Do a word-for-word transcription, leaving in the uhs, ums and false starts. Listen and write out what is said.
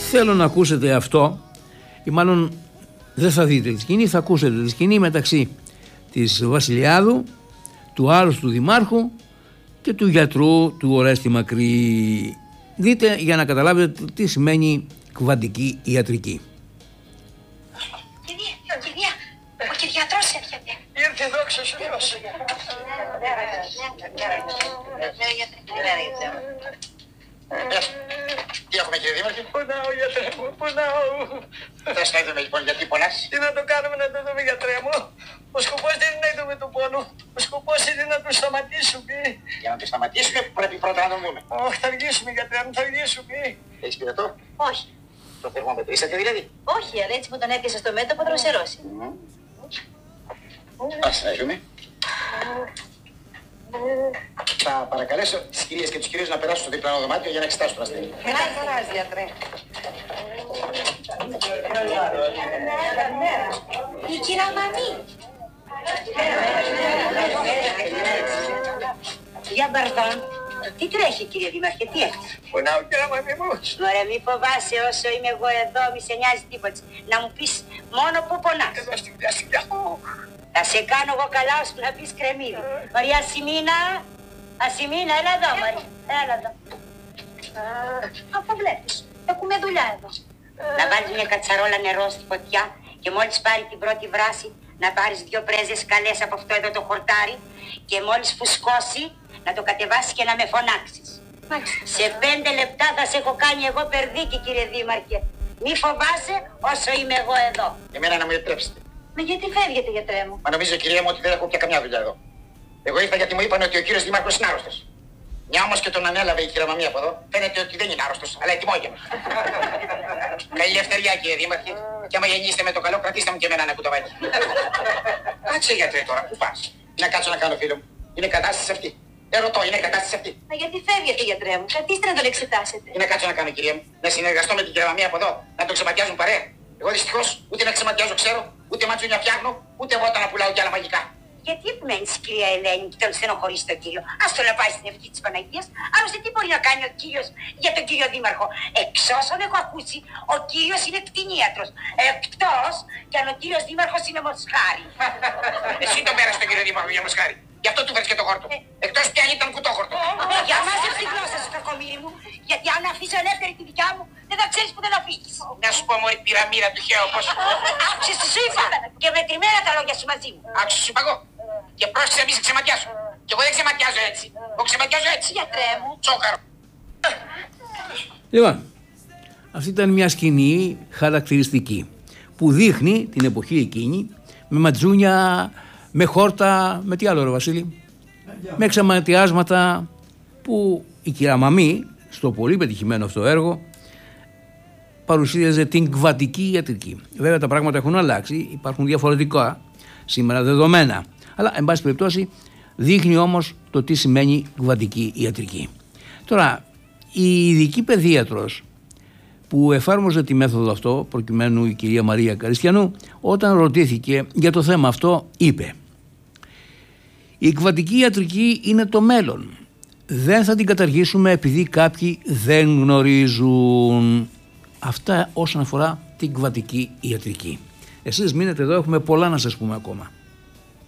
θέλω να ακούσετε αυτό, ή μάλλον δεν θα δείτε τη σκηνή, θα ακούσετε τη σκηνή μεταξύ της Βασιλιάδου, του άρρωστου δημάρχου και του γιατρού του Ορέστη Μακρύ. Δείτε για να καταλάβετε τι σημαίνει κβαντική ιατρική. Κυρία, κυρία, ο κυριατρός έρχεται. Ήρθε εδώ ξεσουρός. Τι έχουμε κύριε Δήμαρχε? Πονάω γιατρέ μου, πονάω. Θες να είδουμε λοιπόν γιατί πονάς? Τι να το κάνουμε να το δούμε γιατρέ μου? Ο σκοπός δεν είναι να είδουμε τον πόνο. Ο σκοπός είναι να το σταματήσουμε. Για να το σταματήσουμε πρέπει πρώτα να τον δούμε. Όχι, θα βγήσουμε γιατρέ μου, θα βγήσουμε. Έχεις πειρατό? Όχι, Το θερμομετρήσατε δηλαδή? όχι, αλλά έτσι που τον έπιασε στο μέτωπο δροσερώσει. Ας να δούμε. Θα παρακαλέσω τις κυρίες και τους κυρίους να περάσουν στο διπλανό δωμάτιο για να εξετάσουν τον ασθενή. Καλά, καλά, γιατρέ. Η κυρία Μαμή. Για μπαρδόν. Τι τρέχει κύριε Δήμαρχε, τι έχεις? Πονάω κυρία Μαμή μου. Ωραία, μη φοβάσαι όσο είμαι εγώ εδώ, μη σε νοιάζει τίποτα. Να μου πεις μόνο που πονάς. Εδώ στην πλαστικιά μου. Θα σε κάνω εγώ καλά ώσπου να πεις κρεμμύδι. Μαρία Ασημίνα, Ασημίνα, έλα εδώ Μαρία, έλα εδώ. Αφού βλέπεις, έχουμε δουλειά εδώ. Να βάλεις μια κατσαρόλα νερό στη φωτιά και μόλις πάρει την πρώτη βράση να πάρεις δύο πρέζες καλές από αυτό εδώ το χορτάρι και μόλις φουσκώσει να το κατεβάσεις και να με φωνάξεις. Μάλιστα. Σε πέντε λεπτά θα σε έχω κάνει εγώ περδίκη κύριε Δήμαρχε. Μη φοβάσαι όσο είμαι εγώ εδώ. Εμένα να μου επιτρέψετε. Μα γιατί φεύγετε γιατρέ μου? Μα νομίζω κυρία μου ότι δεν έχω πια καμιά δουλειά εδώ. Εγώ ήρθα γιατί μου είπαν ότι ο κύριος Δήμαρχος είναι άρρωστος. Μια όμως και τον ανέλαβε η κυρία Μαμή από εδώ, φαίνεται ότι δεν είναι άρρωστος, αλλά ετοιμόγενος. Καλή ελευθεριά κύριε Δήμαρχε. Και άμα γεννήσετε με το καλό, κρατήστε μου και εμένα ένα κουταβάκι. Κάτσε γιατρέ τώρα, πού πας? Να κάτσω να κάνω φίλο μου. Είναι κατάσταση αυτή. Ερωτώ, είναι κατάσταση αυτή. Μα γιατί φεύγετε γιατρέ μου? Καθίστε να τον εξετάσετε. Τι να κάτσω να κάνω κυρία μου? Να συνεργαστώ με την κυρία Μαμή από εδώ, να τον ξεματιάζουν παρέα. Εγώ δυστυχώς ούτε να ξεματιάζω ξέρω, ούτε ματσούνια φτιάχνω, ούτε εγώ όταν πουλάω κι άλλα μαγικά. Γιατί επιμένεις κυρία Ελένη και τον στενοχωρείς τον κύριο? Ας το να πάει στην ευχή της Παναγίας. Άλλωστε τι μπορεί να κάνει ο κύριος για τον κύριο Δήμαρχο? Εξ όσων έχω ακούσει, ο κύριος είναι κτηνίατρος. Εκτός κι αν ο κύριος Δήμαρχος είναι μοσχάρι. Εσύ τον πέρασε τον κύριο Δήμαρχο για μοσχάρι. Γι' αυτό του φέρεις και το χόρτο. Εκτός πια ήταν κουτόχορτο. Για μάζεψε τη γλώσσα σου κακομοίρη μου. Γιατί αν αφήσω ελεύθερη τη δικιά μου, δεν θα ξέρεις που δεν θα φύγεις. Να σου πω μωρή πυραμίδα του χαίου πώς. Άκουσες τι σου είπα και μετρημένα τα λόγια σου μαζί μου. Άκουσες σου είπα εγώ. Και πρόσεξε μη σε ξεματιάσω. Και εγώ δεν ξεματιάζω έτσι. Εγώ ξεματιάζω έτσι. Γιατρέ μου. Τσόκαρο. Λοιπόν, αυτή ήταν μια σκηνή χαρακτηριστική που δείχνει την εποχή εκείνη με ματζούνια, με χόρτα, με τι άλλο ρε Βασίλη, με εξαματιάσματα που η κυρία Μαμή στο πολύ πετυχημένο αυτό έργο παρουσίαζε την κβαντική ιατρική. Βέβαια τα πράγματα έχουν αλλάξει, υπάρχουν διαφορετικά σήμερα δεδομένα, αλλά εν πάση περιπτώσει δείχνει όμως το τι σημαίνει κβαντική ιατρική. Τώρα η ειδική παιδίατρος που εφάρμοζε τη μέθοδο αυτό, προκειμένου η κυρία Μαρία Καριστιανού, όταν ρωτήθηκε για το θέμα αυτό είπε: η κβαντική ιατρική είναι το μέλλον. Δεν θα την καταργήσουμε επειδή κάποιοι δεν γνωρίζουν. Αυτά όσον αφορά την κβαντική ιατρική. Εσείς μείνετε εδώ, έχουμε πολλά να σας πούμε ακόμα.